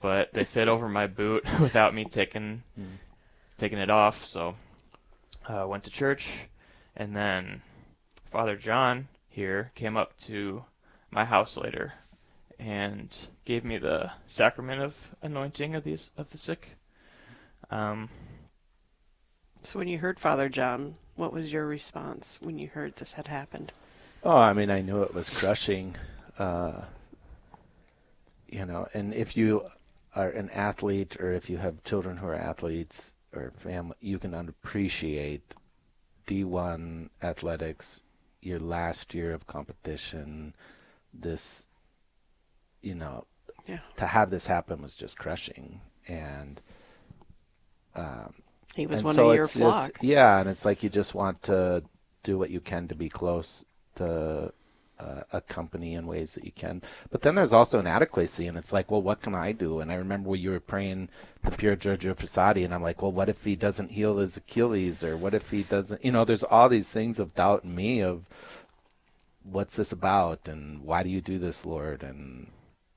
but they fit over my boot without me taking it off. So went to church, and then Father John here came up to my house later and gave me the sacrament of anointing of the sick. So when you heard Father John, what was your response when you heard this had happened? Oh, I mean, I knew it was crushing, and if you are an athlete or if you have children who are athletes or family, you can appreciate D1 athletics, your last year of competition, this, to have this happen was just crushing. And he was and one so of your it's flock. just, yeah, and it's like you just want to do what you can to be close to a company in ways that you can. But then there's also an adequacy, and it's like, well, what can I do? And I remember when you were praying to Pier Giorgio Frassati, and I'm like, well, what if he doesn't heal his Achilles? Or what if he doesn't, there's all these things of doubt in me of what's this about? And why do you do this, Lord? And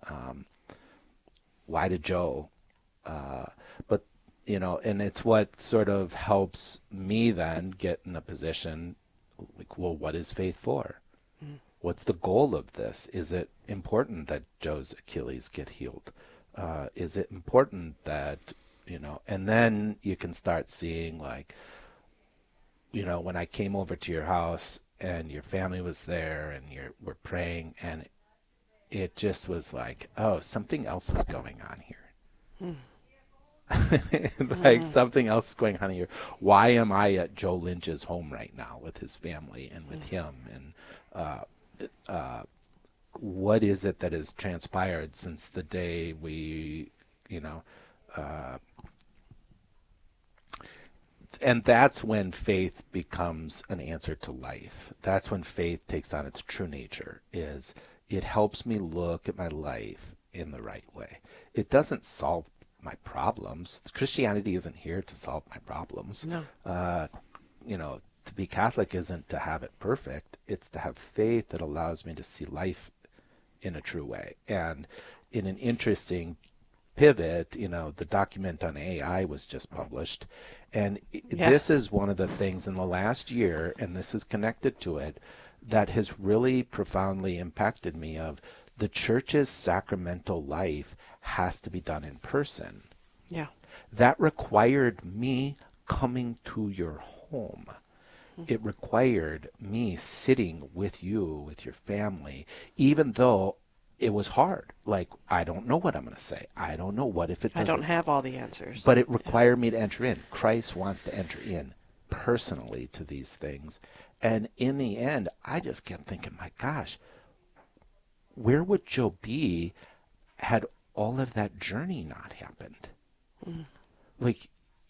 why did Joe? But and it's what sort of helps me then get in a position like, well, what is faith for? What's the goal of this? Is it important that Joe's Achilles get healed? Is it important that, and then you can start seeing like, when I came over to your house and your family was there and we're praying, and it just was like, oh, something else is going on here. Like something else is going on here. Why am I at Joe Lynch's home right now with his family and with him? And what is it that has transpired since the day we, and that's when faith becomes an answer to life. That's when faith takes on its true nature, is it helps me look at my life in the right way. It doesn't solve my problems. Christianity isn't here to solve my problems. No. To be Catholic isn't to have it perfect. It's to have faith that allows me to see life in a true way. And in an interesting pivot, the document on AI was just published. And this is one of the things in the last year, and this is connected to it, that has really profoundly impacted me of the church's sacramental life has to be done in person. Yeah. That required me coming to your home. It required me sitting with you, with your family, even though it was hard. Like, I don't know what I'm going to say. I don't know what if it doesn't. I don't have all the answers. But it required me to enter in. Christ wants to enter in personally to these things. And in the end, I just kept thinking, my gosh, where would Joe be had all of that journey not happened? Like,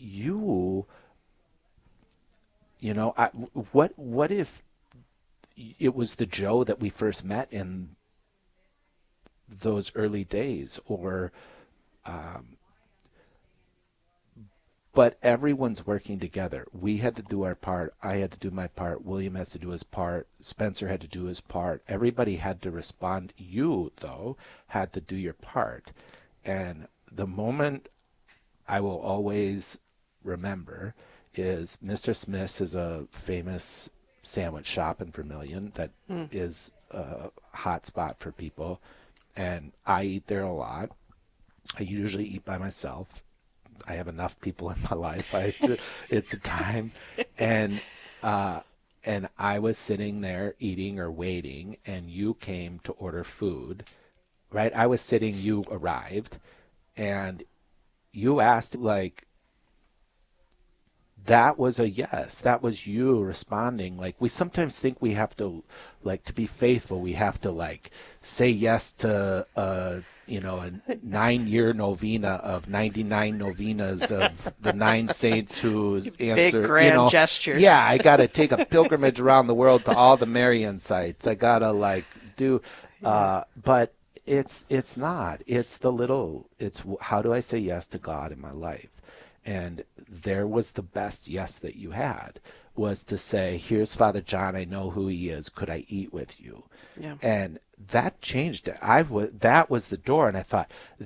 what if it was the Joe that we first met in those early days, or but everyone's working together. We had to do our part. I had to do my part. William has to do his part. Spencer had to do his part. Everybody had to respond. You, though, had to do your part. And the moment I will always remember is Mr. Smith's is a famous sandwich shop in Vermilion that is a hot spot for people. And I eat there a lot. I usually eat by myself. I have enough people in my life. It's a time. And I was sitting there eating or waiting, and you came to order food, right? I was sitting, you arrived, and you asked, like, that was a yes. That was you responding. Like, we sometimes think we have to, like, to be faithful, we have to, like, say yes to, a 9-year novena of 99 novenas of the 9 saints whose answer. Big grand gestures. Yeah, I got to take a pilgrimage around the world to all the Marian sites. I got to, like, do, but it's not. It's the little, it's how do I say yes to God in my life? And there was the best yes that you had, was to say, here's Father John, I know who he is. Could I eat with you? Yeah. And that changed it. That was the door. And I thought,